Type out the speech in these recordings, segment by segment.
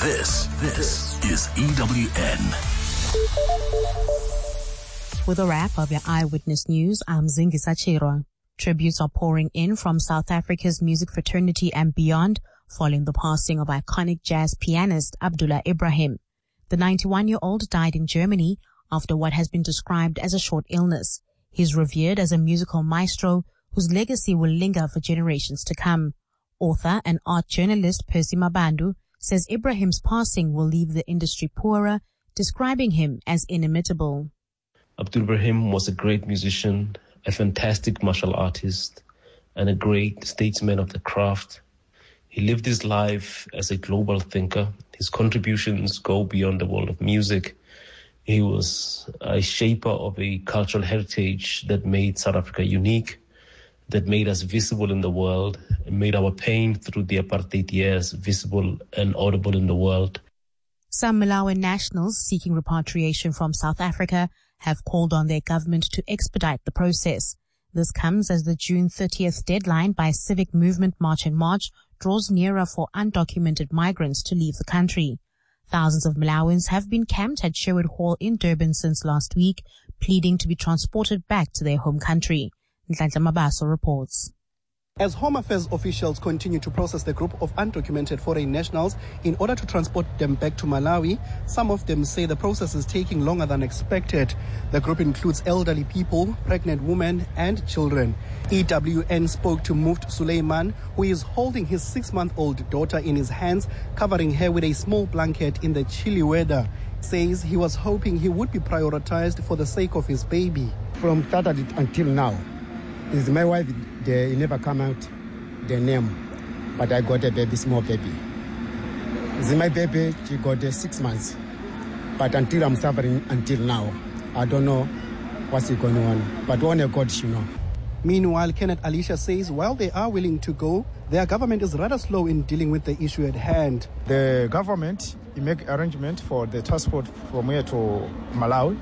This is EWN. With a wrap of your Eyewitness News, I'm Zingisa Chirwa. Tributes are pouring in from South Africa's music fraternity and beyond, following the passing of iconic jazz pianist Abdullah Ibrahim. The 91-year-old died in Germany after what has been described as a short illness. He's revered as a musical maestro whose legacy will linger for generations to come. Author and art journalist Percy Mabandu says Ibrahim's passing will leave the industry poorer, describing him as inimitable. Abdul Ibrahim was a great musician, a fantastic martial artist, and a great statesman of the craft. He lived his life as a global thinker. His contributions go beyond the world of music. He was a shaper of a cultural heritage that made South Africa unique, that made us visible in the world, and made our pain through the apartheid years visible and audible in the world. Some Malawian nationals seeking repatriation from South Africa have called on their government to expedite the process. This comes as the June 30th deadline by Civic Movement March and March draws nearer for undocumented migrants to leave the country. Thousands of Malawians have been camped at Sherwood Hall in Durban since last week, pleading to be transported back to their home country. Nhlanhla Mabaso reports. As Home Affairs officials continue to process the group of undocumented foreign nationals in order to transport them back to Malawi, some of them say the process is taking longer than expected. The group includes elderly people, pregnant women, and children. EWN spoke to Muft Suleiman, who is holding his 6-month-old daughter in his hands, covering her with a small blanket in the chilly weather. Says he was hoping he would be prioritized for the sake of his baby. From Saturday until now, is my wife, they never come out the name, but I got a baby, small baby. Is my baby, she got 6 months. But until I'm suffering until now, I don't know what's going on. But only God should know. Meanwhile, Kenneth Alicia says while they are willing to go, their government is rather slow in dealing with the issue at hand. The government make arrangement for the transport from here to Malawi,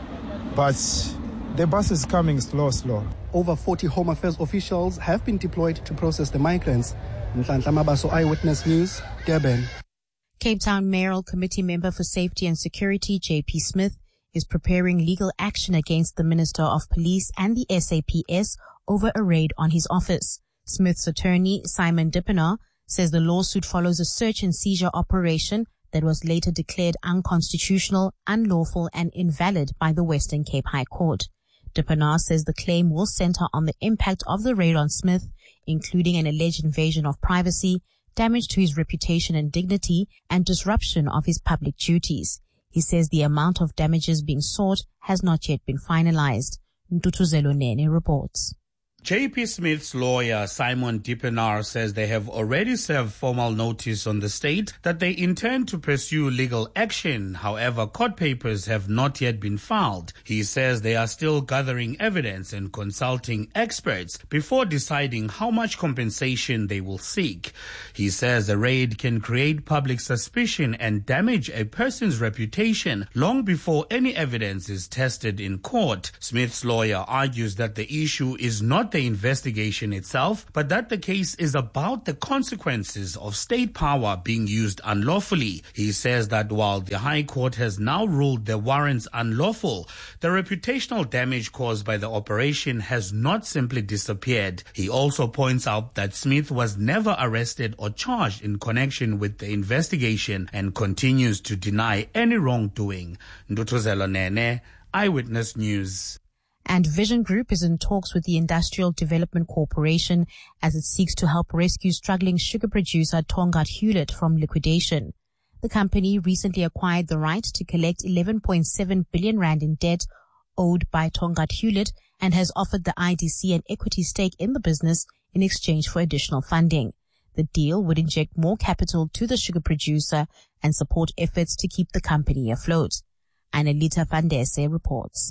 but the bus is coming slow. Over 40 Home Affairs officials have been deployed to process the migrants. Nhlanhla Mabaso, Eyewitness News, Durban. Cape Town Mayoral Committee member for Safety and Security, J.P. Smith, is preparing legal action against the Minister of Police and the SAPS over a raid on his office. Smith's attorney, Simon Dippenaar, says the lawsuit follows a search and seizure operation that was later declared unconstitutional, unlawful, and invalid by the Western Cape High Court. Dippenaar says the claim will center on the impact of the raid on Smith, including an alleged invasion of privacy, damage to his reputation and dignity, and disruption of his public duties. He says the amount of damages being sought has not yet been finalized. Ntutuzelo Nene reports. J.P. Smith's lawyer, Simon Dippenaar, says they have already served formal notice on the state that they intend to pursue legal action. However, court papers have not yet been filed. He says they are still gathering evidence and consulting experts before deciding how much compensation they will seek. He says a raid can create public suspicion and damage a person's reputation long before any evidence is tested in court. Smith's lawyer argues that the issue is not the investigation itself, but that the case is about the consequences of state power being used unlawfully. He says that while the High Court has now ruled the warrants unlawful, the reputational damage caused by the operation has not simply disappeared. He also points out that Smith was never arrested or charged in connection with the investigation and continues to deny any wrongdoing. Ntutuzelo Nene, Eyewitness News. And Vision Group is in talks with the Industrial Development Corporation as it seeks to help rescue struggling sugar producer Tongaat Hulett from liquidation. The company recently acquired the right to collect 11.7 billion rand in debt owed by Tongaat Hulett and has offered the IDC an equity stake in the business in exchange for additional funding. The deal would inject more capital to the sugar producer and support efforts to keep the company afloat. Annalita Vandese reports.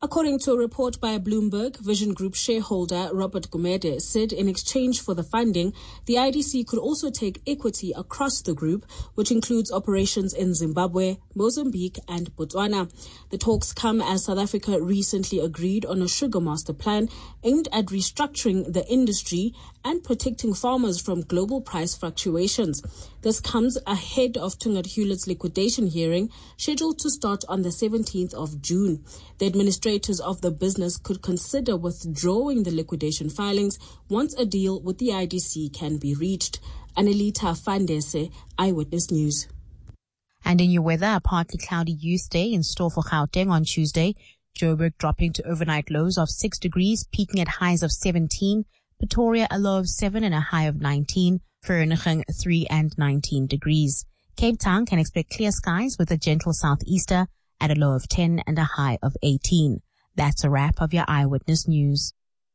According to a report by Bloomberg, Vision Group shareholder Robert Gumede said in exchange for the funding, the IDC could also take equity across the group, which includes operations in Zimbabwe, Mozambique and Botswana. The talks come as South Africa recently agreed on a sugar master plan aimed at restructuring the industry and protecting farmers from global price fluctuations. This comes ahead of Thungad Hewlett's liquidation hearing, scheduled to start on the 17th of June. The administrators of the business could consider withdrawing the liquidation filings once a deal with the IDC can be reached. Anelita Fandese, Eyewitness News. And in your weather, a partly cloudy youth day in store for Gauteng on Tuesday. Joburg dropping to overnight lows of 6 degrees, peaking at highs of 17. Pretoria a low of 7 and a high of 19. Vereeniging 3 and 19 degrees. Cape Town can expect clear skies with a gentle southeaster at a low of 10 and a high of 18. That's a wrap of your Eyewitness News.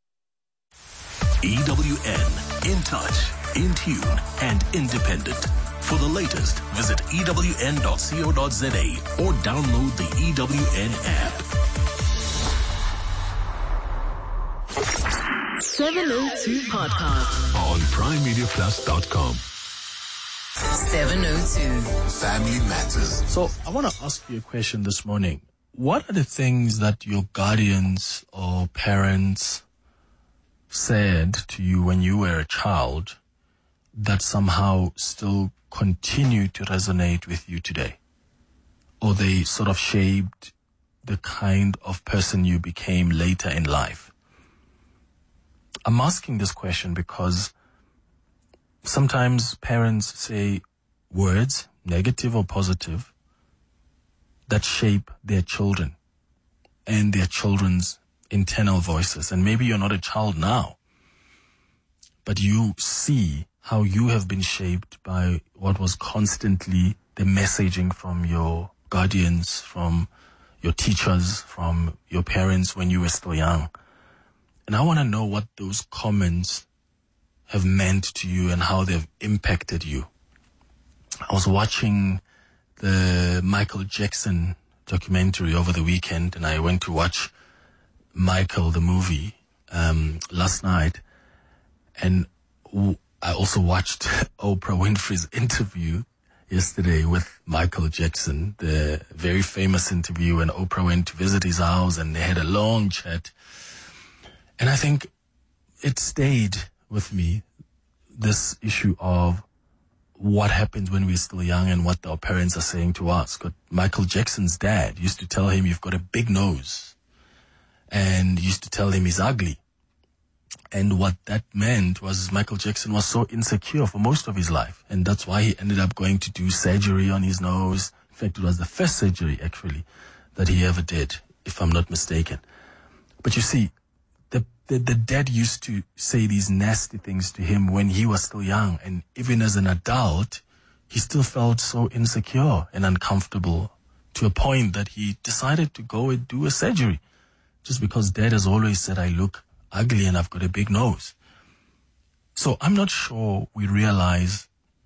EWN, in touch, in tune, and independent. For the latest, visit ewn.co.za or download the EWN app. 702 Podcast On PrimeMediaPlus.com. 702 Family Matters. So I want to ask you a question this morning. What are the things that your guardians or parents said to you when you were a child that somehow still continue to resonate with you today? Or they sort of shaped the kind of person you became later in life? I'm asking this question because sometimes parents say words, negative or positive, that shape their children and their children's internal voices. And maybe you're not a child now, but you see how you have been shaped by what was constantly the messaging from your guardians, from your teachers, from your parents when you were still young. And I want to know what those comments have meant to you and how they've impacted you. I was watching the Michael Jackson documentary over the weekend, and I went to watch Michael, the movie, last night. And I also watched Oprah Winfrey's interview yesterday with Michael Jackson, the very famous interview when Oprah went to visit his house and they had a long chat. And I think it stayed with me, this issue of what happens when we're still young and what our parents are saying to us. Because Michael Jackson's dad used to tell him, you've got a big nose, and used to tell him he's ugly. And what that meant was Michael Jackson was so insecure for most of his life. And that's why he ended up going to do surgery on his nose. In fact, it was the first surgery, actually, that he ever did, if I'm not mistaken. But you see, the dad used to say these nasty things to him when he was still young. And even as an adult, he still felt so insecure and uncomfortable to a point that he decided to go and do a surgery. Just because dad has always said, I look ugly and I've got a big nose. So I'm not sure we realize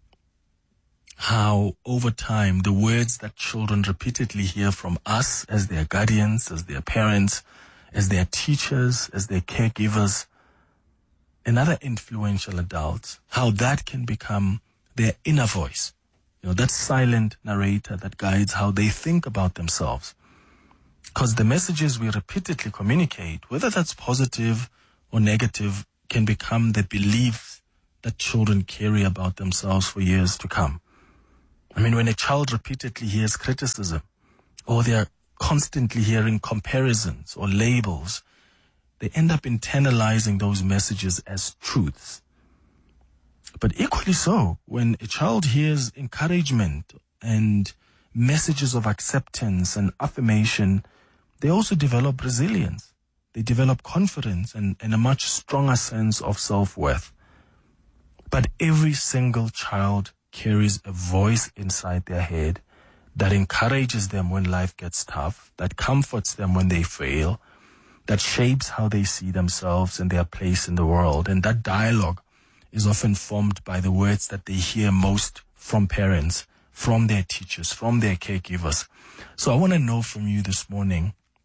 how over time the words that children repeatedly hear from us as their guardians, as their parents, as their teachers, as their caregivers, and other influential adults, how that can become their inner voice. You know, that silent narrator that guides how they think about themselves. Because the messages we repeatedly communicate, whether that's positive or negative, can become the beliefs that children carry about themselves for years to come. I mean, when a child repeatedly hears criticism, or they're constantly hearing comparisons or labels, they end up internalizing those messages as truths. But equally so, when a child hears encouragement and messages of acceptance and affirmation, they also develop resilience. They develop confidence and a much stronger sense of self-worth. But every single child carries a voice inside their head that encourages them when life gets tough, that comforts them when they fail, that shapes how they see themselves and their place in the world. And that dialogue is often formed by the words that they hear most from parents, from their teachers, from their caregivers. So I want to know from you this morning,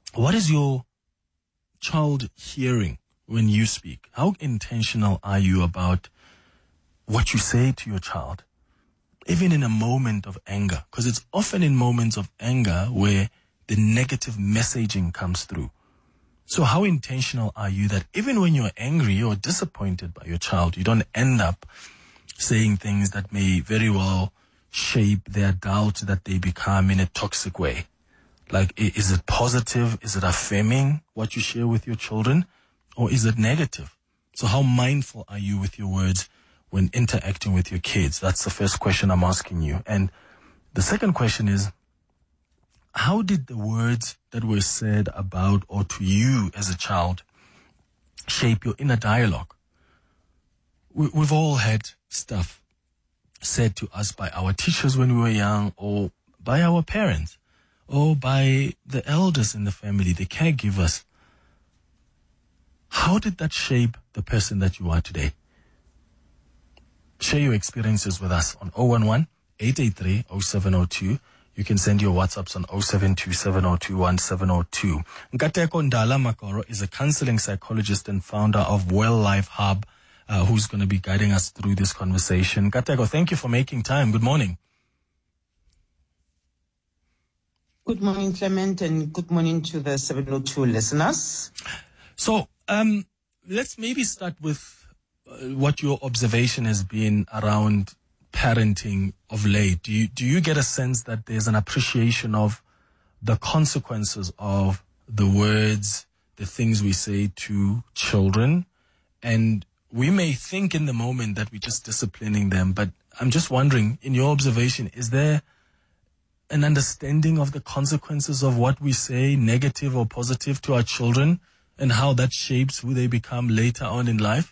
what is your child hearing when you speak? How intentional are you about what you say to your child? Even in a moment of anger, because it's often in moments of anger where the negative messaging comes through. So how intentional are you that even when you're angry or disappointed by your child, you don't end up saying things that may very well shape the adult that they become in a toxic way? Like, is it positive? Is it affirming what you share with your children? Or is it negative? So how mindful are you with your words when interacting with your kids? That's the first question I'm asking you. And the second question is, how did the words that were said about or to you as a child shape your inner dialogue? We've all had stuff said to us by our teachers when we were young, or by our parents, or by the elders in the family, the caregivers. How did that shape the person that you are today? Share your experiences with us on 011-883-0702. You can send your WhatsApps on 0727021702. Nkateko Ndala Makoro is a counseling psychologist and founder of Well Life Hub, who's going to be guiding us through this conversation. Nkateko, thank you for making time. Good morning. Good morning, Clement, and good morning to the 702 listeners. So, let's maybe start with what your observation has been around parenting of late. Do you get a sense that there's an appreciation of the consequences of the words, the things we say to children? And we may think in the moment that we're just disciplining them, but I'm just wondering, in your observation, is there an understanding of the consequences of what we say, negative or positive, to our children, and how that shapes who they become later on in life?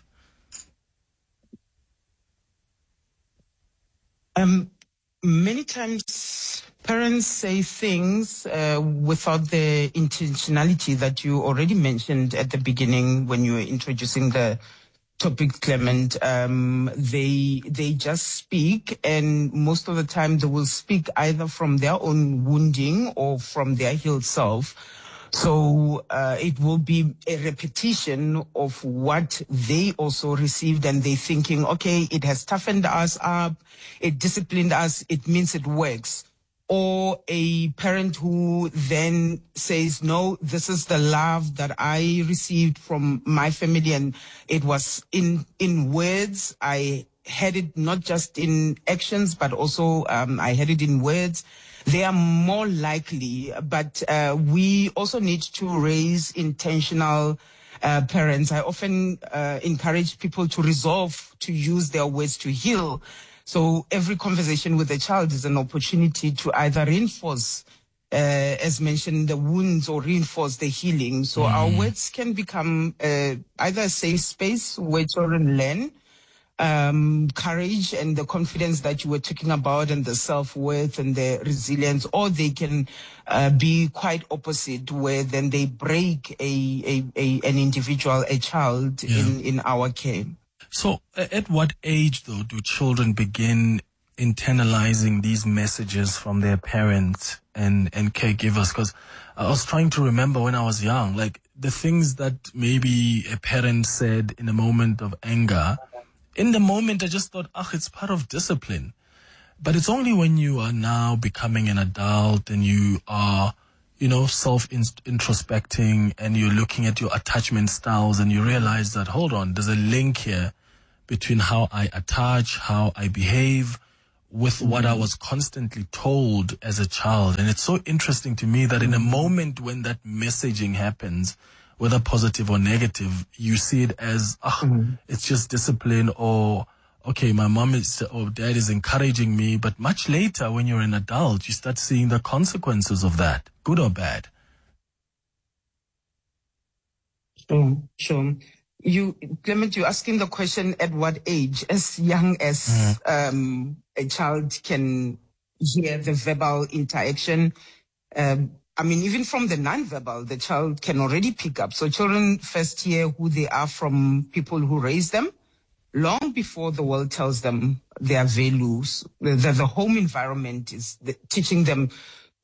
Many times parents say things without the intentionality that you already mentioned at the beginning when you were introducing the topic, Clement. They just speak, and most of the time they will speak either from their own wounding or from their healed self. So it will be a repetition of what they also received, and they thinking, okay, it has toughened us up, it disciplined us, it means it works. Or a parent who then says, no, this is the love that I received from my family, and it was in words. I had it not just in actions, but also I had it in words. They are more likely, but we also need to raise intentional parents. I often encourage people to resolve to use their words to heal. So every conversation with a child is an opportunity to either reinforce, as mentioned, the wounds, or reinforce the healing. So our words can become either a safe space where children learn courage and the confidence that you were talking about, and the self-worth and the resilience, or they can be quite opposite, where then they break an individual, a child in our care. So at what age, though, do children begin internalizing these messages from their parents and caregivers? Because I was trying to remember when I was young, like the things that maybe a parent said in a moment of anger. In the moment, I just thought, it's part of discipline. But it's only when you are now becoming an adult and you are, self-introspecting, and you're looking at your attachment styles, and you realize that, hold on, there's a link here between how I attach, how I behave, with what I was constantly told as a child. And it's so interesting to me that in a moment when that messaging happens, whether positive or negative, you see it as, it's just discipline, or, okay, my mom or dad is encouraging me. But much later, when you're an adult, you start seeing the consequences of that, good or bad. Sure. Clement, you're asking the question at what age, as young as a child can hear the verbal interaction. Even from the non-verbal, the child can already pick up. So children first hear who they are from people who raise them, long before the world tells them their values. The home environment is teaching them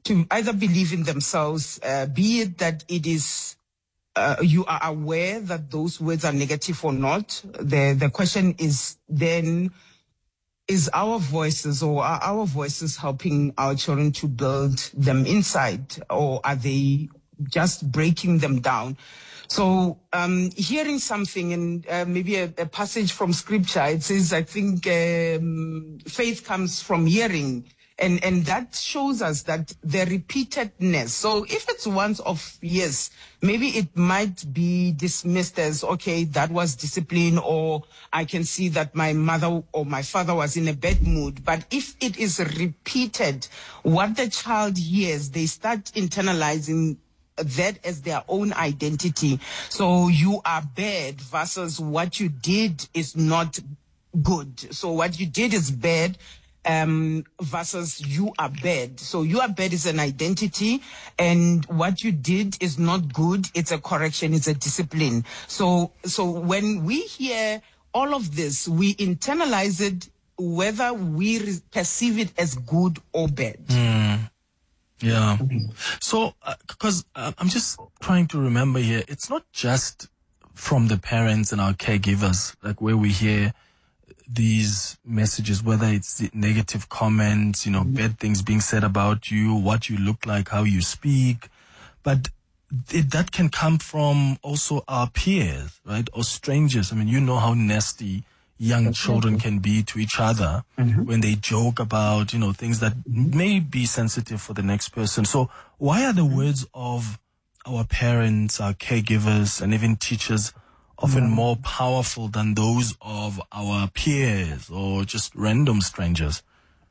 to either believe in themselves, be it that it is you are aware that those words are negative or not. The question is then, is our voices or are our voices helping our children to build them inside, or are they just breaking them down? So hearing something, and maybe a passage from scripture, it says, I think faith comes from hearing. And that shows us that the repeatedness. So if it's once off, yes, maybe it might be dismissed as, okay, that was discipline, or I can see that my mother or my father was in a bad mood. But if it is repeated, what the child hears, they start internalizing that as their own identity. So you are bad versus what you did is not good. So what you did is bad. Versus you are bad. So you are bad is an identity, and what you did is not good. It's a correction. It's a discipline. So when we hear all of this, we internalize it, whether we perceive it as good or bad. Yeah. So, because I'm just trying to remember here, it's not just from the parents and our caregivers, like where we hear these messages, whether it's the negative comments, bad things being said about you, what you look like, how you speak, but that can come from also our peers, right? Or strangers. I mean, you know how nasty young children can be to each other when they joke about, things that may be sensitive for the next person. So why are the words of our parents, our caregivers, and even teachers often more powerful than those of our peers or just random strangers?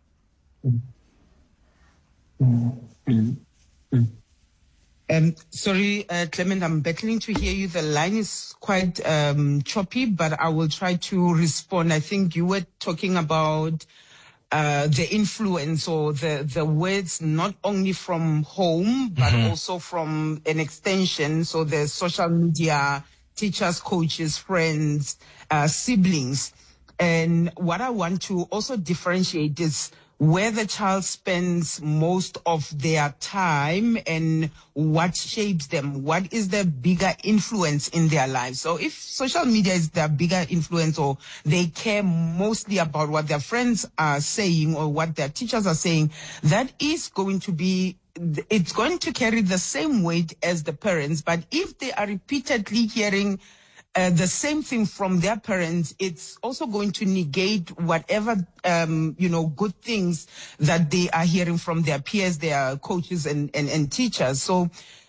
Sorry, Clement, I'm battling to hear you. The line is quite choppy, but I will try to respond. I think you were talking about the influence or the words not only from home, but also from an extension. So the social media, teachers, coaches, friends, siblings. And what I want to also differentiate is where the child spends most of their time and what shapes them. What is the bigger influence in their lives? So if social media is their bigger influence, or they care mostly about what their friends are saying or what their teachers are saying, that is going to be, it's going to carry the same weight as the parents. But if they are repeatedly hearing the same thing from their parents, it's also going to negate whatever, good things that they are hearing from their peers, their coaches and teachers. So,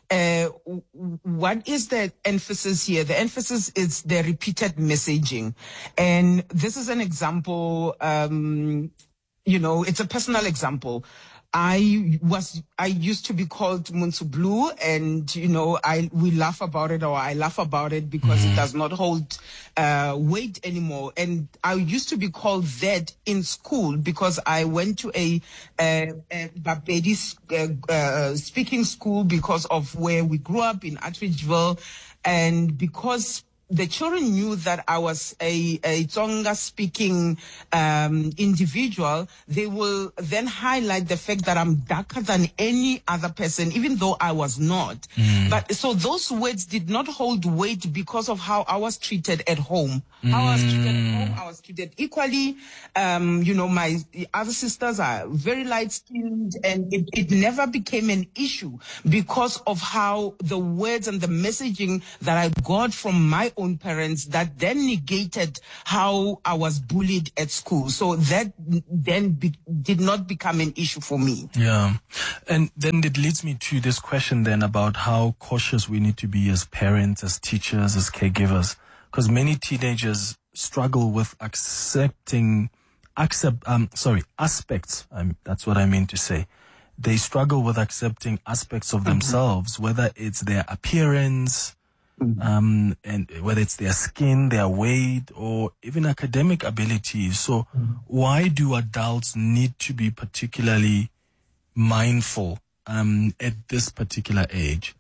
what is the emphasis here? The emphasis is the repeated messaging. And this is an example, it's a personal example. I used to be called Munsu Blue, and, we laugh about it, or I laugh about it because it does not hold weight anymore. And I used to be called that in school because I went to a Bapedi speaking school because of where we grew up in Attridgeville, and because the children knew that I was a Tsonga speaking individual, they will then highlight the fact that I'm darker than any other person, even though I was not. But so those words did not hold weight because of how I was treated at home. How I was treated at home, I was treated equally. My other sisters are very light-skinned, and it never became an issue because of how the words and the messaging that I got from my own parents that then negated how I was bullied at school. So that then did not become an issue for me. Yeah. And then it leads me to this question then about how cautious we need to be as parents, as teachers, as caregivers, because many teenagers struggle with aspects. That's what I mean to say. They struggle with accepting aspects of themselves, whether it's their appearance, and whether it's their skin, their weight, or even academic abilities. So why do adults need to be particularly mindful at this particular age?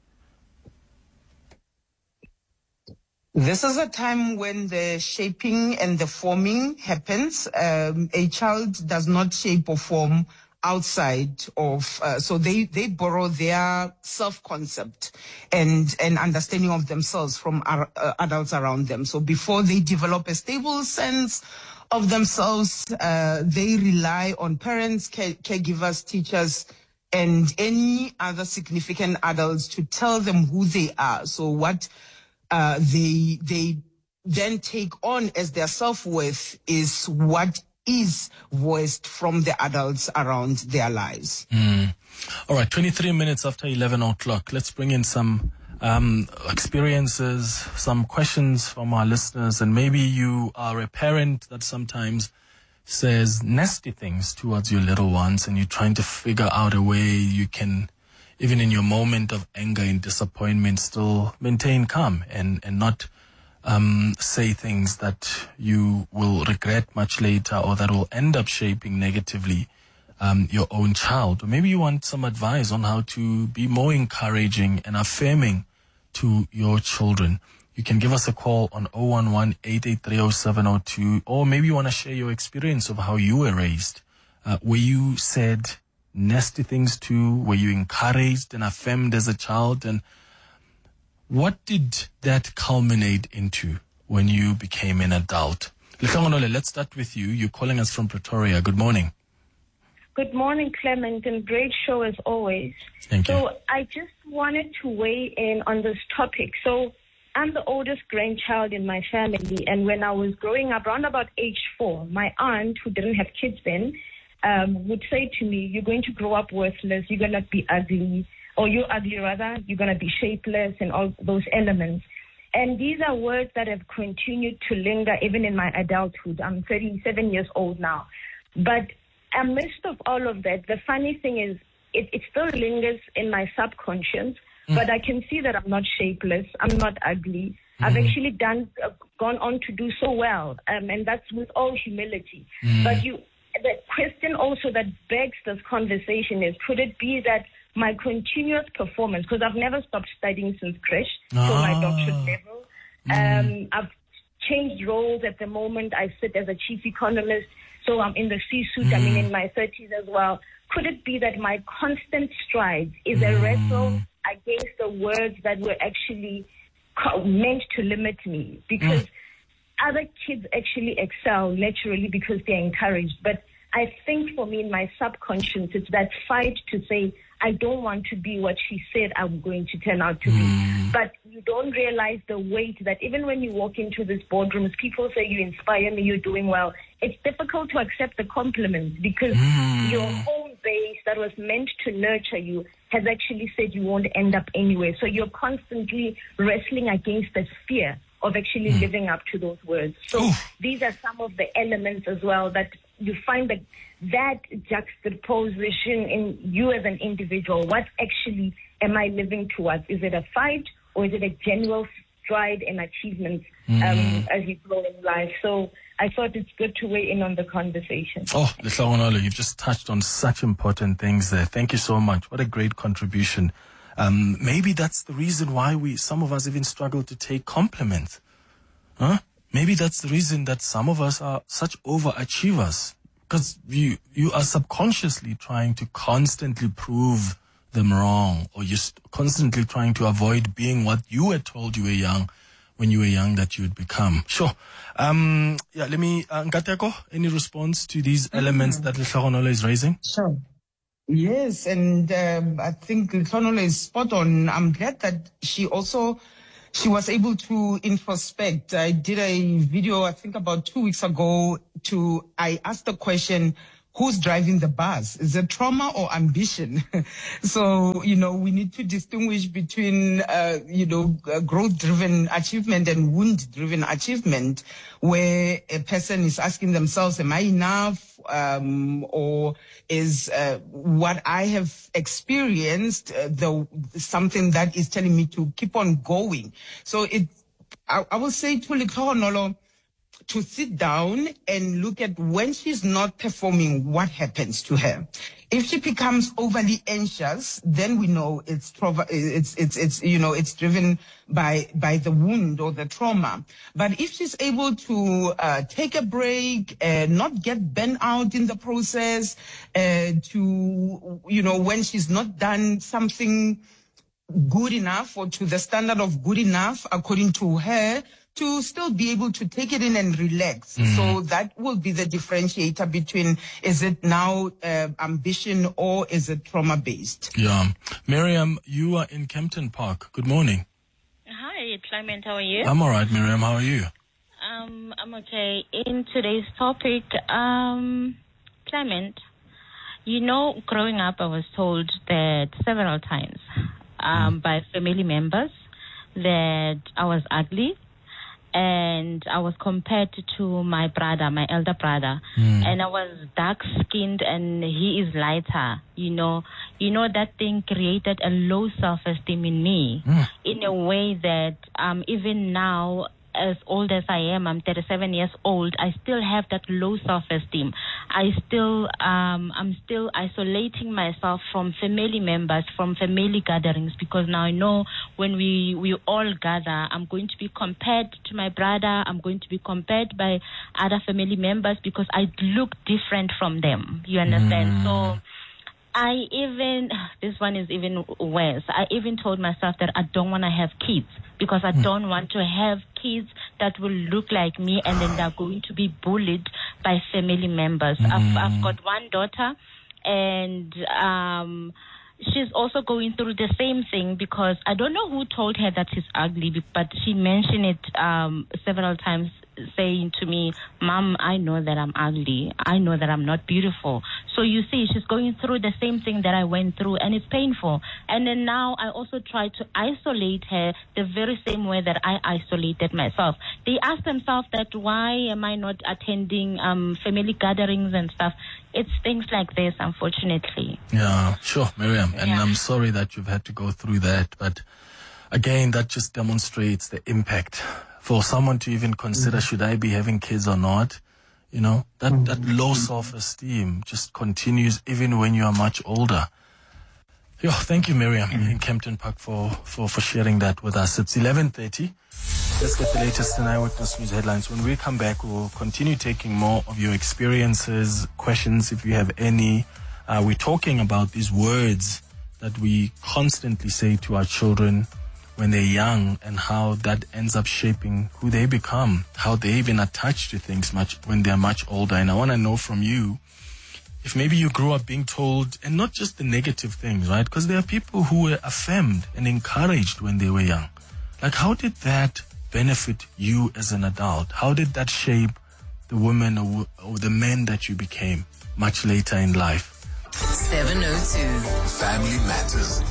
This is a time when the shaping and the forming happens. A child does not shape or form outside of, so they borrow their self-concept and understanding of themselves from adults around them. So before they develop a stable sense of themselves, they rely on parents, caregivers, teachers, and any other significant adults to tell them who they are. So what they then take on as their self-worth is what is voiced from the adults around their lives. All right, 23 minutes after 11 o'clock. Let's bring in some experiences, some questions from our listeners. And maybe you are a parent that sometimes says nasty things towards your little ones, and you're trying to figure out a way you can, even in your moment of anger and disappointment, still maintain calm and not say things that you will regret much later, or that will end up shaping negatively your own child. Or maybe you want some advice on how to be more encouraging and affirming to your children. You can give us a call on 011-883-0702, or maybe you want to share your experience of how you were raised. Were you said nasty things to? Were you encouraged and affirmed as a child? And what did that culminate into when you became an adult? Let's start with you. You're calling us from Pretoria. Good morning. Good morning, Clement, and great show as always. Thank you. So I just wanted to weigh in on this topic. So I'm the oldest grandchild in my family, and when I was growing up, around about age 4, my aunt, who didn't have kids then, would say to me, you're going to grow up worthless, you're going to be ugly, or you're ugly rather, you're going to be shapeless, and all those elements. And these are words that have continued to linger even in my adulthood. I'm 37 years old now. But amidst of all of that, the funny thing is, it still lingers in my subconscious, but I can see that I'm not shapeless, I'm not ugly. I've actually gone on to do so well, and that's with all humility. But the question also that begs this conversation is, could it be that my continuous performance, because I've never stopped studying since creche, so my doctorate level, I've changed roles at the moment. I sit as a chief economist, so I'm in the C-suite, I'm in my 30s as well. Could it be that my constant strides is a wrestle against the words that were actually meant to limit me? Because other kids actually excel naturally because they're encouraged. But I think for me, in my subconscious, it's that fight to say, I don't want to be what she said I'm going to turn out to be. But you don't realize the weight that even when you walk into these boardrooms, people say you inspire me, you're doing well. It's difficult to accept the compliments because your home base that was meant to nurture you has actually said you won't end up anywhere. So you're constantly wrestling against the fear of actually living up to those words. So these are some of the elements as well that you find that juxtaposition in you as an individual. What actually am I living towards? Is it a fight or is it a general stride and achievement as you grow in life? So I thought it's good to weigh in on the conversation. Oh, Lehlonolo, you've just touched on such important things there. Thank you so much. What a great contribution. Maybe that's the reason why some of us even struggle to take compliments. Maybe that's the reason that some of us are such overachievers, because you are subconsciously trying to constantly prove them wrong, or you're constantly trying to avoid being what you were told you were young, when you were young, that you would become. Sure. Let me, Nkateko, any response to these elements that Lehlonolo is raising? Sure. Yes, and I think Lehlonolo is spot on. I'm glad that she was able to introspect. I did a video, I think about 2 weeks ago, I asked the question, who's driving the bus? Is it trauma or ambition? So, we need to distinguish between, growth-driven achievement and wound-driven achievement, where a person is asking themselves, am I enough? Or is what I have experienced something that is telling me to keep on going? So I will say to Lehlonolo, to sit down and look at when she's not performing, what happens to her. If she becomes overly anxious, then we know it's driven by the wound or the trauma. But if she's able to take a break, not get burnt out in the process, when she's not done something good enough or to the standard of good enough according to her, to still be able to take it in and relax. So that will be the differentiator between, is it now ambition or is it trauma-based? Yeah. Miriam, you are in Kempton Park. Good morning. Hi, Clement. How are you? I'm all right, Miriam. How are you? I'm okay. In today's topic, Clement, growing up, I was told that several times by family members that I was ugly. And I was compared to my brother, my elder brother. And I was dark-skinned and he is lighter. That thing created a low self-esteem in me in a way that even now, as old as I am, I'm 37 years old, I still have that low self-esteem. I'm still isolating myself from family members, from family gatherings, because now I know when we all gather, I'm going to be compared to my brother, I'm going to be compared by other family members because I look different from them. You understand? So this one is even worse. I even told myself that I don't want to have kids because I don't want to have kids that will look like me and then they're going to be bullied by family members. I've got one daughter and she's also going through the same thing because I don't know who told her that she's ugly, but she mentioned it several times, saying to me, Mom, I know that I'm ugly. I know that I'm not beautiful. So you see, she's going through the same thing that I went through, and it's painful. And then now I also try to isolate her the very same way that I isolated myself. They ask themselves that why am I not attending family gatherings and stuff? It's things like this, unfortunately. Yeah, sure, Miriam. And I'm sorry that you've had to go through that. But again, that just demonstrates the impact for someone to even consider, should I be having kids or not? That low self-esteem just continues even when you are much older. Thank you, Miriam, in Kempton Park for sharing that with us. It's 11:30. Let's get the latest in Eyewitness News headlines. When we come back, we'll continue taking more of your experiences, questions, if you have any. We're talking about these words that we constantly say to our children when they're young and how that ends up shaping who they become, how they even attach to things when they're much older. And I want to know from you if maybe you grew up being told, and not just the negative things, right? Because there are people who were affirmed and encouraged when they were young. Like, how did that benefit you as an adult? How did that shape the women or the men that you became much later in life? 702 Family Matters.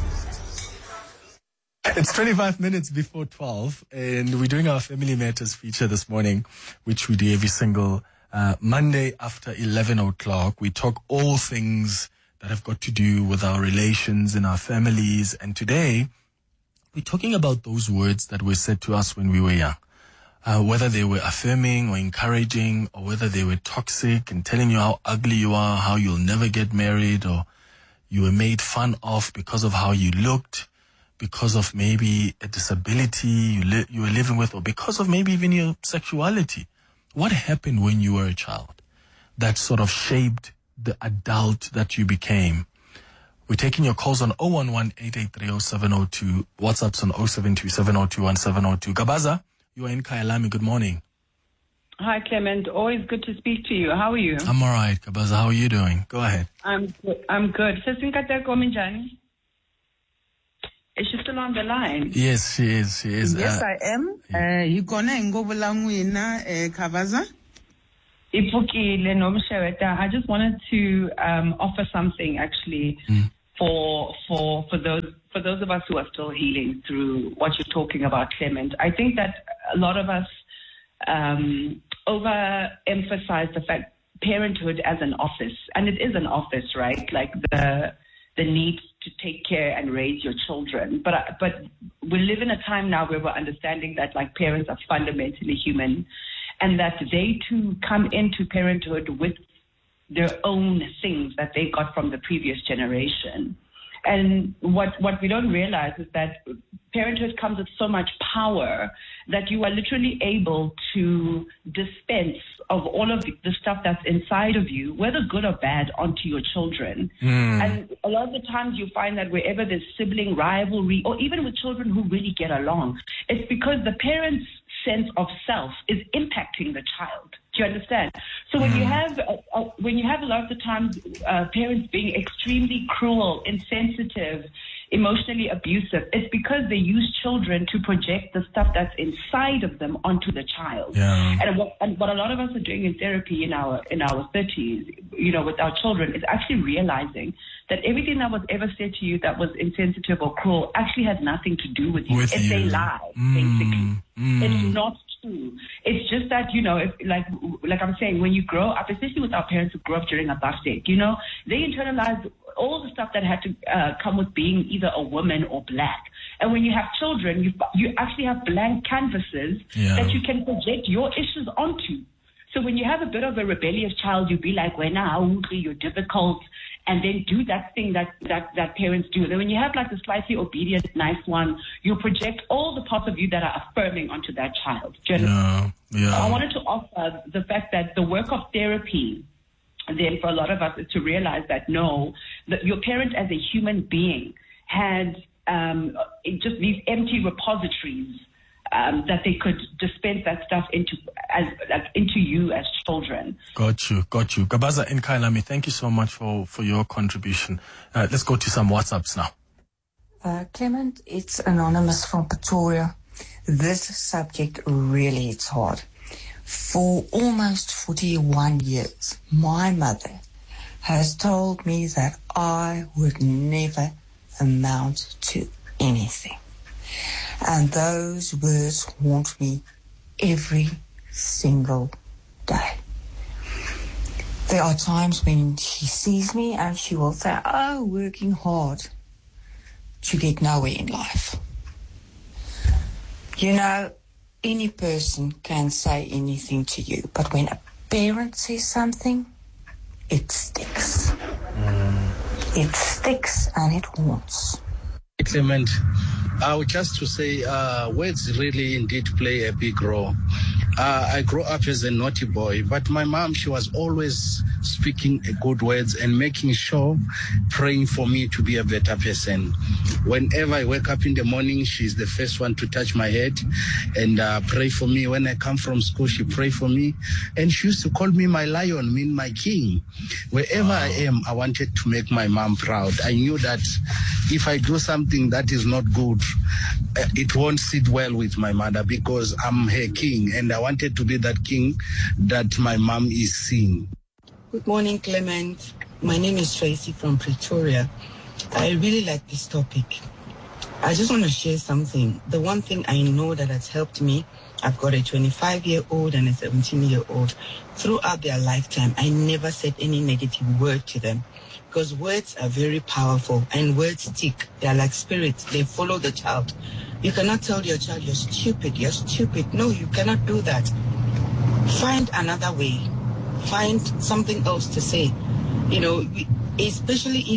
It's 25 minutes before 12, and we're doing our Family Matters feature this morning, which we do every single Monday after 11 o'clock. We talk all things that have got to do with our relations in our families. And today, we're talking about those words that were said to us when we were young. Whether they were affirming or encouraging, or whether they were toxic and telling you how ugly you are, how you'll never get married, or you were made fun of because of how you looked, because of maybe a disability you were living with, or because of maybe even your sexuality. What happened when you were a child that sort of shaped the adult that you became? We're taking your calls on 011-883-0702, WhatsApps on 072-702-1702. Gabaza, you are in Kyalami. Good morning. Hi, Clement. Always good to speak to you. How are you? I'm all right, Gabaza. How are you doing? Go ahead. I'm good. Is she still on the line? Yes, she is. Yes, I am. You gonna Kabaza? I just wanted to offer something actually for those of us who are still healing through what you're talking about, Clement. I think that a lot of us overemphasize the fact parenthood as an office, and it is an office, right? Like the need to take care and raise your children. But we live in a time now where we're understanding that like parents are fundamentally human and that they too come into parenthood with their own things that they got from the previous generation. And what we don't realize is that parenthood comes with so much power that you are literally able to dispense of all of the stuff that's inside of you, whether good or bad, onto your children. And a lot of the times you find that wherever there's sibling rivalry, or even with children who really get along, it's because the parents' sense of self is impacting the child. Do you understand? So when you have a lot of the times parents being extremely cruel, insensitive, emotionally abusive, it's because they use children to project the stuff that's inside of them onto the child. Yeah. And what a lot of us are doing in therapy in our 30s, with our children, is actually realizing that everything that was ever said to you that was insensitive or cruel actually has nothing to do with you. It's a lie, basically. It's not true. It's just that, like I'm saying, when you grow up, especially with our parents who grew up during apartheid, they internalized all the stuff that had to come with being either a woman or black. And when you have children, you actually have blank canvases that you can project your issues onto. So when you have a bit of a rebellious child, you be like, you're difficult, and then do that thing that parents do. Then when you have like the slightly obedient, nice one, you project all the parts of you that are affirming onto that child. I wanted to offer the fact that the work of therapy, then for a lot of us, is to realize that that your parent as a human being had just these empty repositories that they could dispense that stuff into you as children. Got you. Gabaza and Kailami, thank you so much for your contribution. Let's go to some WhatsApps now. Clement, it's Anonymous from Pretoria. This subject really is hard. For almost 41 years, my mother has told me that I would never amount to anything. And those words haunt me every single day. There are times when she sees me and she will say, working hard to get nowhere in life. Any person can say anything to you, but when a parent says something, it sticks. It sticks and it haunts. Clement, just to say, words really indeed play a big role. I grew up as a naughty boy, but my mom, she was always speaking good words and making sure, praying for me to be a better person. Whenever I wake up in the morning, she's the first one to touch my head and pray for me. When I come from school, she pray for me. And she used to call me my lion, mean my king. Wherever I am, I wanted to make my mom proud. I knew that if I do something that is not good, it won't sit well with my mother because I'm her king and I wanted to be that king that my mom is seeing. Good morning, Clement. My name is Tracy from Pretoria. I really like this topic. I just want to share something. The one thing I know that has helped me, I've got a 25-year-old and a 17-year-old. Throughout their lifetime, I never said any negative word to them. Because words are very powerful and words stick. They're like spirits. They follow the child. You cannot tell your child, you're stupid. No, you cannot do that. Find another way. Find something else to say. Especially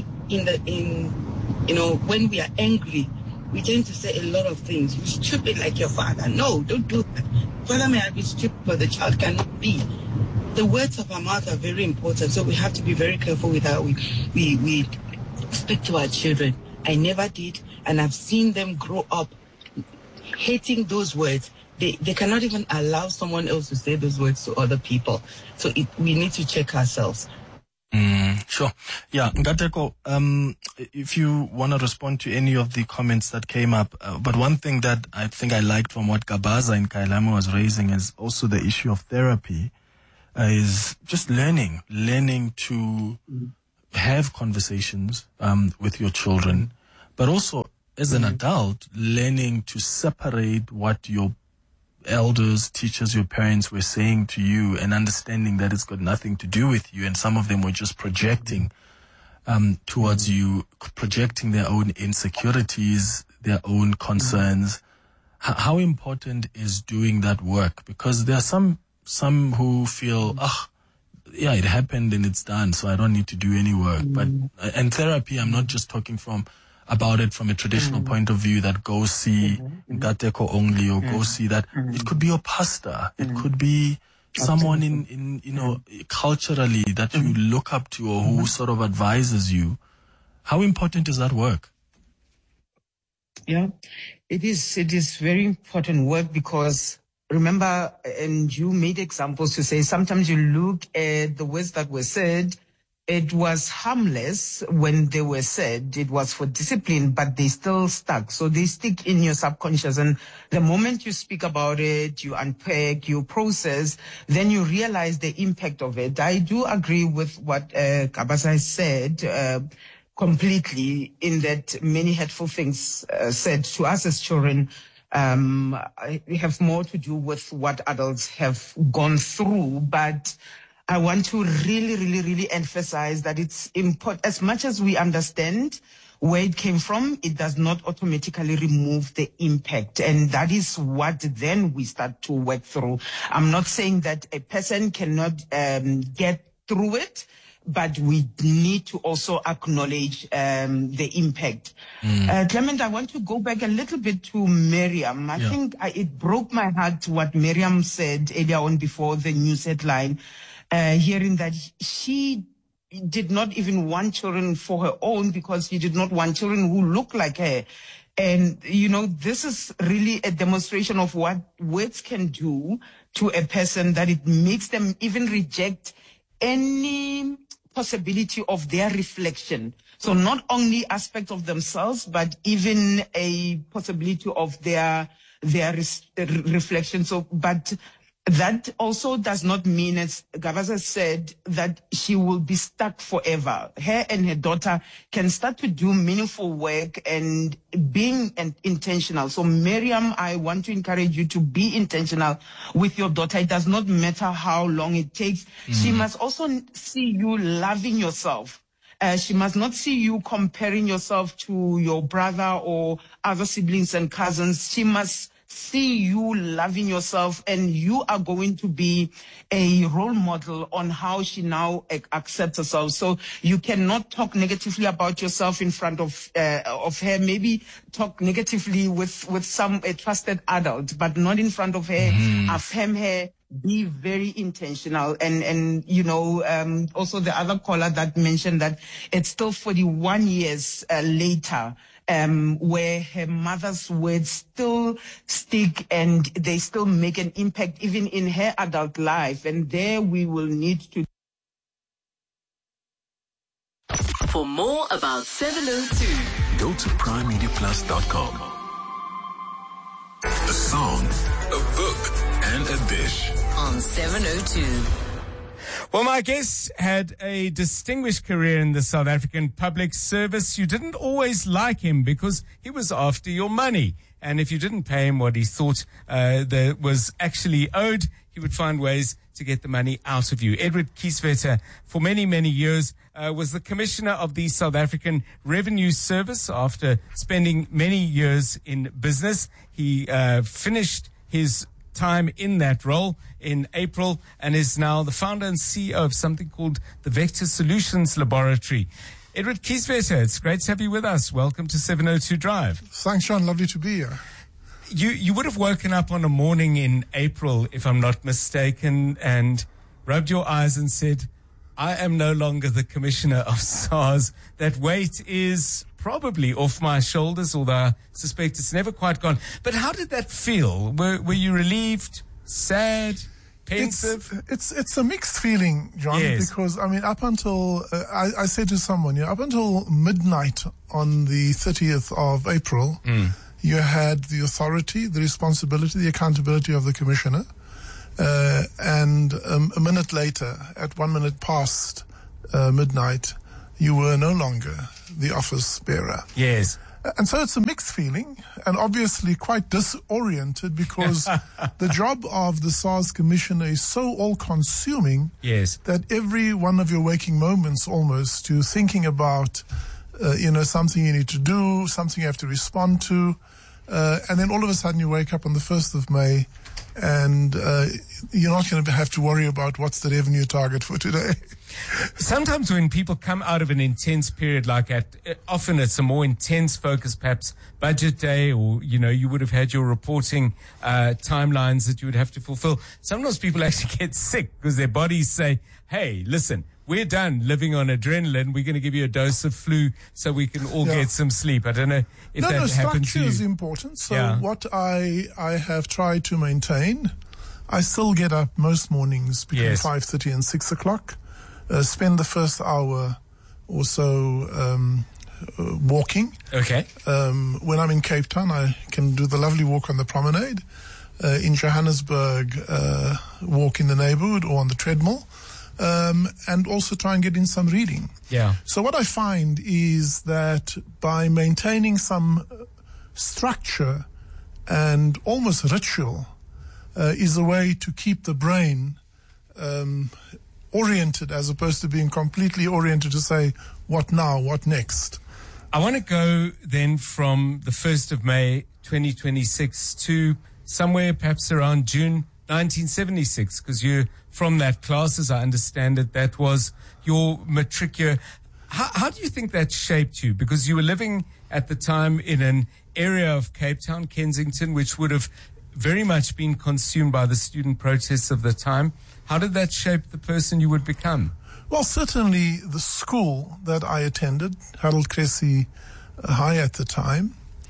when we are angry, we tend to say a lot of things. You're stupid like your father. No, don't do that. Father may be stupid, but the child cannot be. The words of our mouth are very important, so we have to be very careful with how we speak to our children. I never did, and I've seen them grow up hating those words. They cannot even allow someone else to say those words to other people. So we need to check ourselves. Sure. Yeah, Ngateko, if you want to respond to any of the comments that came up, but one thing that I think I liked from what Gabaza and Kailami was raising is also the issue of therapy. Is just learning to have conversations with your children, but also as an adult, learning to separate what your elders, teachers, your parents were saying to you and understanding that it's got nothing to do with you. And some of them were just projecting towards you, projecting their own insecurities, their own concerns. How important is doing that work? Because there are some some who feel, yeah, it happened and it's done, so I don't need to do any work. But and therapy, I'm not just talking about it from a traditional point of view, that go see Ntateko only, or go see that. It could be your pastor. It could be someone in culturally that you look up to, or who sort of advises you. How important is that work? Yeah, it is very important work, because remember, and you made examples to say, sometimes you look at the words that were said, it was harmless when they were said, it was for discipline, but they still stuck. So they stick in your subconscious. And the moment you speak about it, you unpack, you process, then you realize the impact of it. I do agree with what Kabasa said completely, in that many hurtful things said to us as children have more to do with what adults have gone through. But I want to really, really, really emphasize that it's important. As much as we understand where it came from, it does not automatically remove the impact. And that is what then we start to work through. I'm not saying that a person cannot get through it, but we need to also acknowledge the impact. Clement, I want to go back a little bit to Miriam. I think it broke my heart what Miriam said earlier on before the news headline, hearing that she did not even want children for her own, because she did not want children who look like her. And, this is really a demonstration of what words can do to a person, that it makes them even reject any possibility of their reflection. So not only aspects of themselves, but even a possibility of their reflection. So, but that also does not mean, as Gavaza said, that she will be stuck forever. Her and her daughter can start to do meaningful work and being intentional. So Miriam, I want to encourage you to be intentional with your daughter. It does not matter how long it takes. She must also see you loving yourself. She must not see you comparing yourself to your brother or other siblings and cousins. She must see you loving yourself, and you are going to be a role model on how she now accepts herself. So you cannot talk negatively about yourself in front of her. Maybe talk negatively with a trusted adult, but not in front of her. Affirm her. Be very intentional. And also the other caller that mentioned that it's still 41 years later, where her mother's words still stick and they still make an impact even in her adult life. And there we will need to. For more about 702, go to primemediaplus.com. A song, a book, and a dish. On 702. Well, my guest had a distinguished career in the South African public service. You didn't always like him because he was after your money. And if you didn't pay him what he thought that was actually owed, he would find ways to get the money out of you. Edward Kieswetter, for many, many years, was the Commissioner of the South African Revenue Service. After spending many years in business, he finished his time in that role in April and is now the founder and CEO of something called the Vector Solutions Laboratory. Edward Kieswetter, it's great to have you with us. Welcome to 702 Drive. Thanks, Sean. Lovely to be here. You would have woken up on a morning in April, if I'm not mistaken, and rubbed your eyes and said, I am no longer the Commissioner of SARS. That weight is probably off my shoulders, although I suspect it's never quite gone. But how did that feel? Were you relieved, sad, pensive? It's a mixed feeling, John, yes. Because, up until, I said to someone, up until midnight on the 30th of April, you had the authority, the responsibility, the accountability of the Commissioner. And a minute later, at 1 minute past midnight, you were no longer the office bearer. Yes. And so it's a mixed feeling, and obviously quite disoriented, because the job of the SARS Commissioner is so all-consuming that every one of your waking moments almost, you're thinking about, something you need to do, something you have to respond to, and then all of a sudden you wake up on the 1st of May and you're not going to have to worry about what's the revenue target for today. Sometimes when people come out of an intense period like that, often it's a more intense focus, perhaps budget day, or, you would have had your reporting timelines that you would have to fulfill. Sometimes people actually get sick because their bodies say, hey, listen, we're done living on adrenaline. We're going to give you a dose of flu so we can all get some sleep. I don't know if that happened to you. Structure is important. So what I have tried to maintain, I still get up most mornings between 5:30 and 6 o'clock. Spend the first hour or so walking. Okay. When I'm in Cape Town, I can do the lovely walk on the promenade. In Johannesburg, walk in the neighborhood or on the treadmill. And also try and get in some reading. Yeah. So what I find is that by maintaining some structure and almost ritual is a way to keep the brain oriented, as opposed to being completely oriented to say, what now, what next? I want to go then from the 1st of May 2026 to somewhere perhaps around June 1976, because you're from that class, as I understand it. That was your matric year. How do you think that shaped you? Because you were living at the time in an area of Cape Town, Kensington, which would have very much been consumed by the student protests of the time. How did that shape the person you would become? Well, certainly the school that I attended, Harold Cressy High at the time,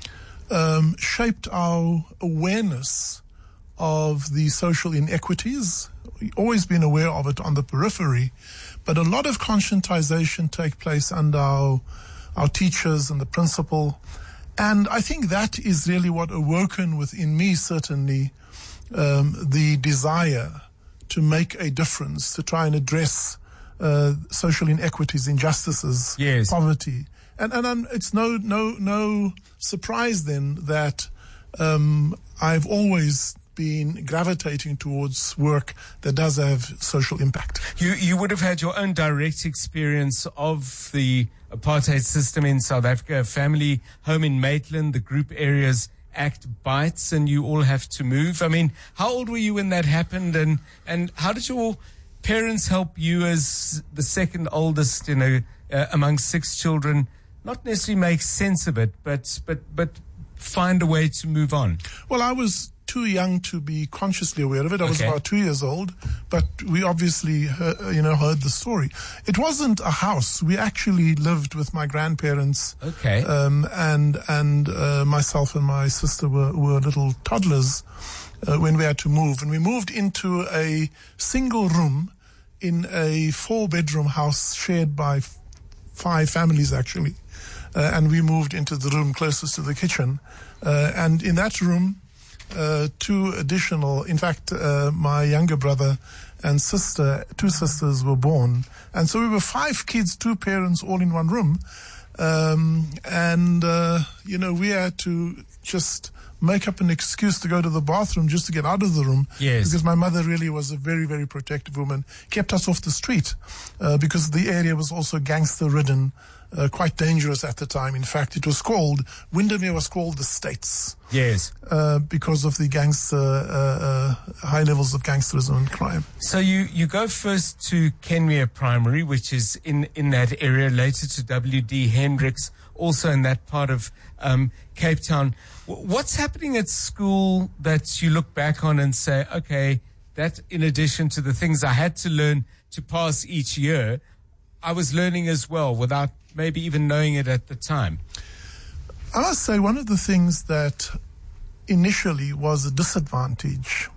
shaped our awareness of the social inequities. We've always been aware of it on the periphery, but a lot of conscientization take place under our teachers and the principal. And I think that is really what awoken within me, certainly, the desire to make a difference, to try and address social inequities, injustices, poverty. And it's no surprise then that I've always been gravitating towards work that does have social impact. You would have had your own direct experience of the apartheid system in South Africa, a family home in Maitland, the Group Areas Act bites, and you all have to move. I mean, how old were you when that happened, and how did your parents help you as the second oldest, among 6 children, not necessarily make sense of it, but find a way to move on? Well, I was too young to be consciously aware of it. I was about 2 years old, but we obviously, heard the story. It wasn't a house. We actually lived with my grandparents. Okay. And myself and my sister were little toddlers when we had to move. And we moved into a single room in a 4-bedroom house shared by 5 families, actually. And we moved into the room closest to the kitchen. And in that room, 2 additional, in fact, my younger brother and 2 sisters were born. And so we were 5 kids, 2 parents, all in one room. We had to just make up an excuse to go to the bathroom just to get out of the room. Yes. Because my mother really was a very, very protective woman, kept us off the street, because the area was also gangster-ridden, quite dangerous at the time. In fact, Windermere was called the States. Yes. Because of the high levels of gangsterism and crime. So you go first to Kenmere Primary, which is in that area, later to W.D. Hendricks, also in that part of Cape Town. What's happening at school that you look back on and say, okay, that in addition to the things I had to learn to pass each year, I was learning as well without maybe even knowing it at the time? I must say one of the things that initially was a disadvantage,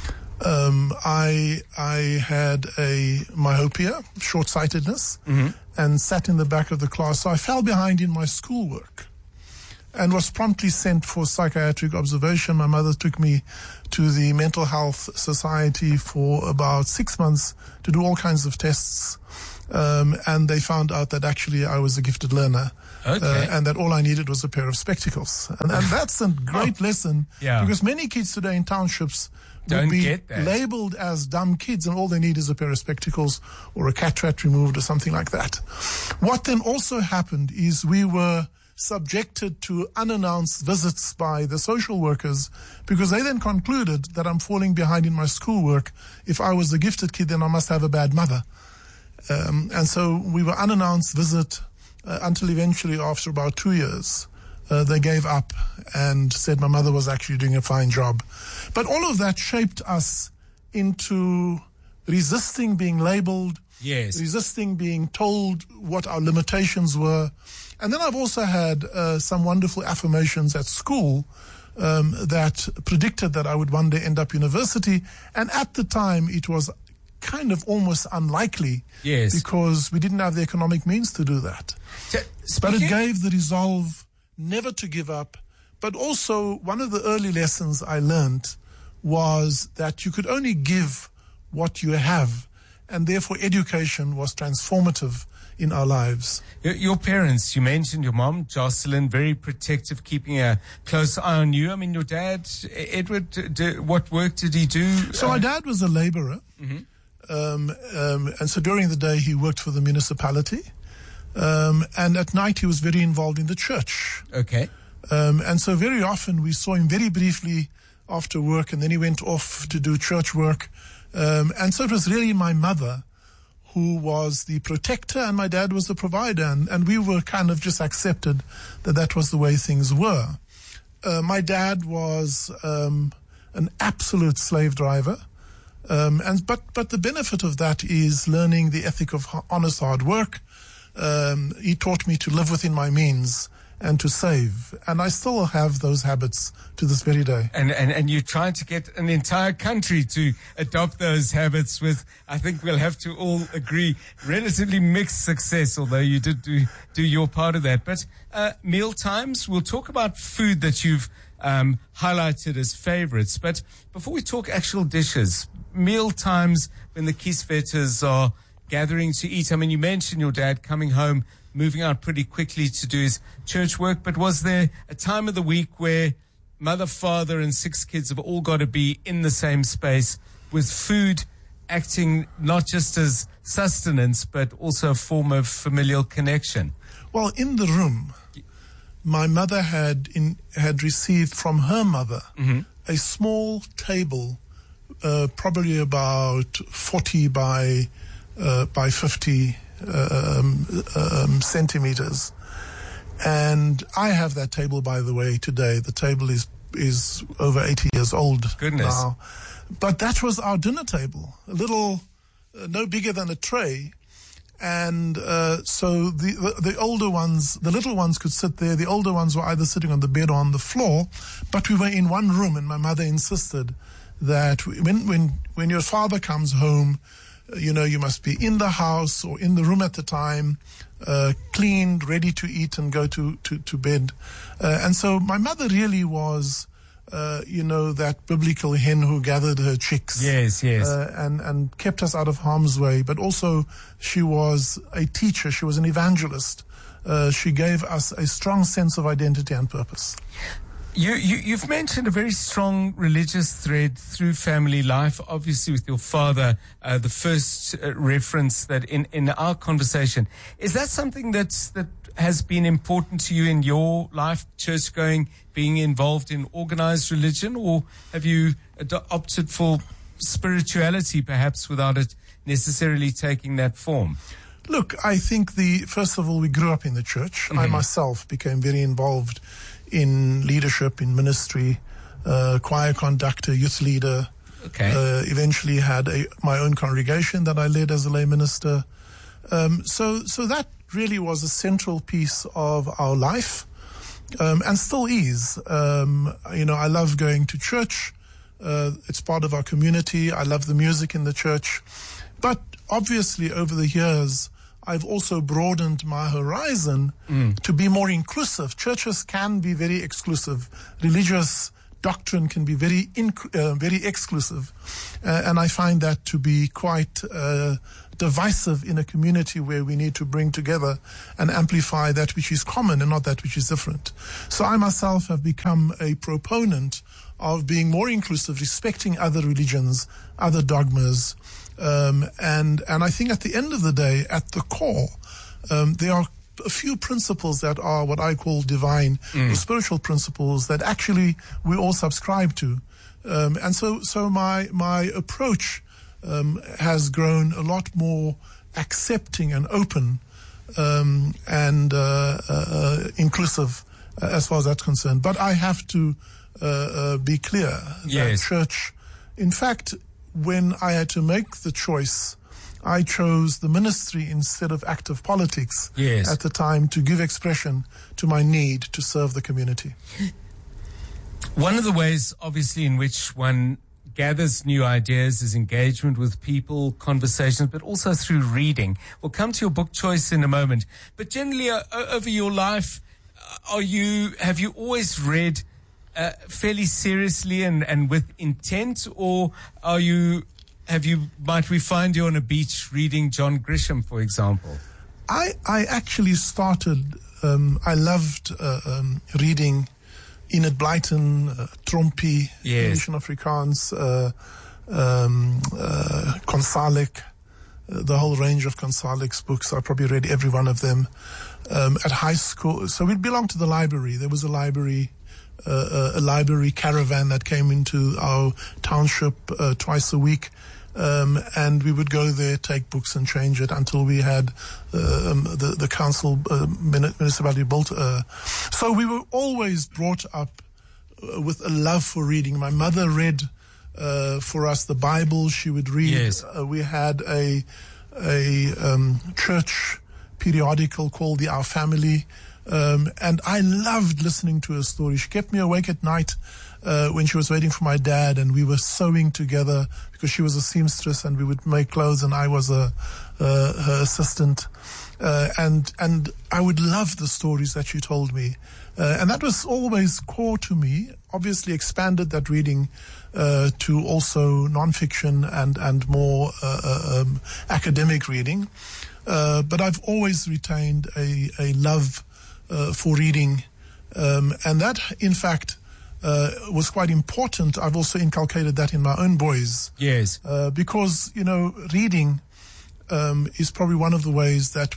I had a myopia, short-sightedness, and sat in the back of the class. So I fell behind in my schoolwork and was promptly sent for psychiatric observation. My mother took me to the Mental Health Society for about 6 months to do all kinds of tests. And they found out that actually I was a gifted learner. Okay. And that all I needed was a pair of spectacles. And that's a great lesson. Yeah. Because many kids today in townships Don't would be get that. labeled as dumb kids, and all they need is a pair of spectacles or a cataract removed or something like that. What then also happened is we were subjected to unannounced visits by the social workers, because they then concluded that I'm falling behind in my schoolwork. If I was a gifted kid, then I must have a bad mother. And so we were unannounced visit until eventually, after about 2 years, they gave up and said my mother was actually doing a fine job. But all of that shaped us into resisting being labeled, resisting being told what our limitations were. And then I've also had some wonderful affirmations at school that predicted that I would one day end up university. And at the time, it was kind of almost unlikely, because we didn't have the economic means to do that. But it gave the resolve never to give up. But also, one of the early lessons I learned was that you could only give what you have, and therefore education was transformative in our lives. Your parents, you mentioned your mom, Jocelyn, very protective, keeping a close eye on you. I mean, your dad, Edward, what work did he do? So my dad was a laborer. And so during the day he worked for the municipality, and at night he was very involved in the church. And so very often we saw him very briefly after work, and then he went off to do church work. And so it was really my mother who was the protector, and my dad was the provider, and we were kind of just accepted that that was the way things were. My dad was an absolute slave driver. But the benefit of that is learning the ethic of honest hard work. He taught me to live within my means and to save. And I still have those habits to this very day. And you're trying to get an entire country to adopt those habits with, I think we'll have to all agree, relatively mixed success, although you did do your part of that. But meal times, we'll talk about food that you've highlighted as favorites. But before we talk actual dishes, meal times when the Kieswetters are gathering to eat. I mean, you mentioned your dad coming home, moving out pretty quickly to do his church work, but was there a time of the week where mother, father, and 6 kids have all got to be in the same space, with food acting not just as sustenance, but also a form of familial connection? Well, in the room, my mother had received from her mother a small table, probably about 40 by 50 centimeters. And I have that table, by the way, today. The table is over 80 years old now. But that was our dinner table, a little, no bigger than a tray. And so the older ones, the little ones could sit there. The older ones were either sitting on the bed or on the floor. But we were in one room, and my mother insisted that when your father comes home, you must be in the house or in the room at the time, cleaned, ready to eat and go to bed. And so my mother really was, that biblical hen who gathered her chicks. And kept us out of harm's way. But also she was a teacher. She was an evangelist. She gave us a strong sense of identity and purpose. You've mentioned a very strong religious thread through family life, obviously with your father, the first reference that in our conversation. Is that something that has been important to you in your life, church going, being involved in organized religion, or have you opted for spirituality perhaps without it necessarily taking that form? Look, I think first of all, we grew up in the church. I myself became very involved in leadership, in ministry, choir conductor, youth leader. Eventually had my own congregation that I led as a lay minister. So that really was a central piece of our life, and still is. I love going to church. It's part of our community. I love the music in the church. But obviously, over the years, I've also broadened my horizon to be more inclusive. Churches can be very exclusive. Religious doctrine can be very exclusive. And I find that to be quite divisive in a community where we need to bring together and amplify that which is common and not that which is different. So I myself have become a proponent of being more inclusive, respecting other religions, other dogmas. And I think at the end of the day, at the core, there are a few principles that are what I call divine or spiritual principles that actually we all subscribe to. And so my approach has grown a lot more accepting and open and inclusive as far as that's concerned. But I have to be clear that church, in fact, when I had to make the choice, I chose the ministry instead of active politics at the time to give expression to my need to serve the community. One of the ways, obviously, in which one gathers new ideas is engagement with people, conversations, but also through reading. We'll come to your book choice in a moment. But generally, over your life, have you always read fairly seriously and with intent, or might we find you on a beach reading John Grisham, for example? I actually started, I loved reading Enid Blyton, Trompie, Mission Afrikaans, Konsalik, the whole range of Konsalik's books. I probably read every one of them. At high school, so we'd belong to the library. There was a library caravan that came into our township twice a week. And we would go there, take books and change it until we had the council municipality built. So we were always brought up with a love for reading. My mother read for us the Bible. She would read. We had a church periodical called the Our Family. And I loved listening to her story. She kept me awake at night when she was waiting for my dad, and we were sewing together because she was a seamstress, and we would make clothes, and I was her assistant. And I would love the stories that she told me. And that was always core to me. Obviously expanded that reading to also nonfiction and more academic reading. But I've always retained a love for reading, and that, in fact, was quite important. I've also inculcated that in my own boys. Because, reading is probably one of the ways that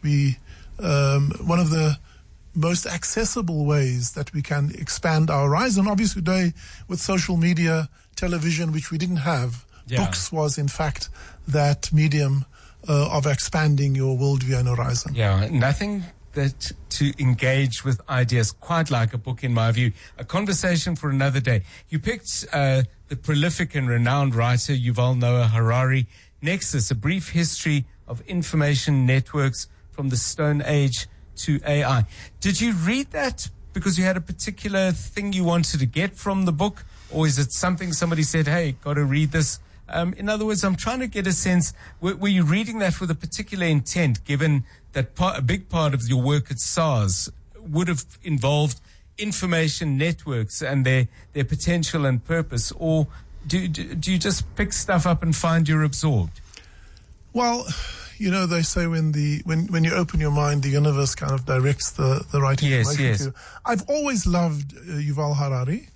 one of the most accessible ways that we can expand our horizon. Obviously, today, with social media, television, which we didn't have, books was, in fact, that medium of expanding your worldview and horizon. Nothing that to engage with ideas quite like a book, in my view. A conversation for another day. You picked the prolific and renowned writer Yuval Noah Harari, Nexus, A Brief History of Information Networks from the Stone Age to AI. Did you read that because you had a particular thing you wanted to get from the book, or is it something somebody said, hey, got to read this? In other words, I'm trying to get a sense, were you reading that with a particular intent, given that a big part of your work at SARS would have involved information networks and their potential and purpose, or do you just pick stuff up and find you're absorbed? Well, they say when you open your mind, the universe kind of directs the right information to you. I've always loved Yuval Harari.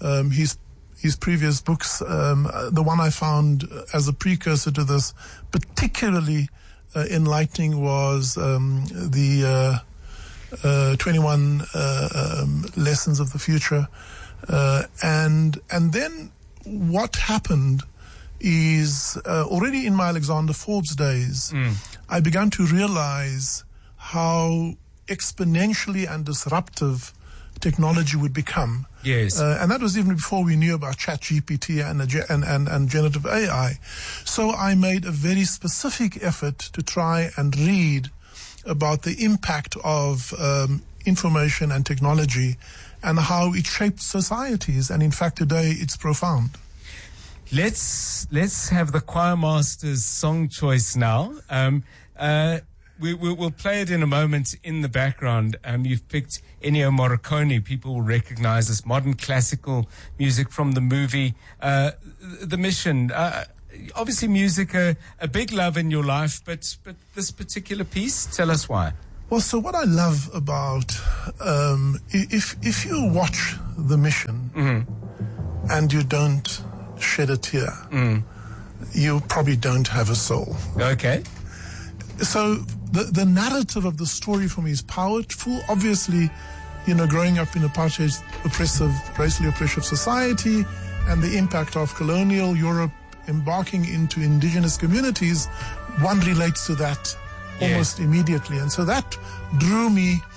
His previous books, the one I found as a precursor to this particularly enlightening was the 21 Lessons of the Future. And then what happened is already in my Alexander Forbes days, I began to realize how exponentially and disruptive technology would become. And that was even before we knew about ChatGPT and generative AI. So I made a very specific effort to try and read about the impact of information and technology and how it shaped societies. And in fact, today it's profound. Let's have the choir master's song choice now. We'll play it in a moment in the background. You've picked Ennio Morricone. People will recognize this modern classical music from the movie The Mission. Obviously, music a big love in your life, but this particular piece, tell us why. Well, so what I love about if you watch The Mission and you don't shed a tear, you probably don't have a soul. Okay. So the narrative of the story for me is powerful. Obviously, growing up in apartheid, oppressive, racially oppressive society, and the impact of colonial Europe embarking into indigenous communities, one relates to that almost immediately. And so that drew me